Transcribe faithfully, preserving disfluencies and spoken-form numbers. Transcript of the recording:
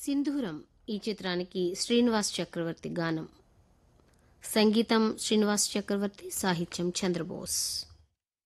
సింధూరం ఈ చిత్రానికి శ్రీనివాస్ చక్రవర్తి గానం. సంగీతం శ్రీనివాస్ చక్రవర్తి, సాహిత్యం చంద్రబోస్.